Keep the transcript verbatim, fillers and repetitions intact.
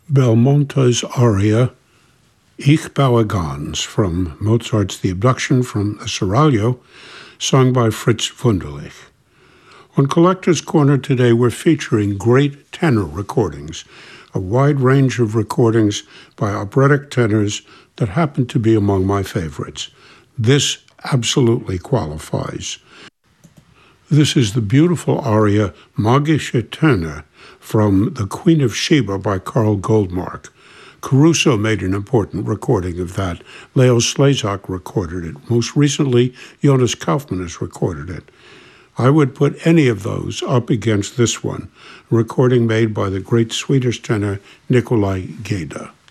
Belmonte's aria Ich baue ganz from Mozart's The Abduction from the Seraglio, sung by Fritz Wunderlich. On Collector's Corner today, we're featuring great tenor recordings, a wide range of recordings by operatic tenors that happen to be among my favorites. This absolutely qualifies. This is the beautiful aria Magische Töne from The Queen of Sheba by Karl Goldmark. Caruso made an important recording of that. Leo Slezak recorded it. Most recently, Jonas Kaufmann has recorded it. I would put any of those up against this one, a recording made by the great Swedish tenor Nikolai Geda.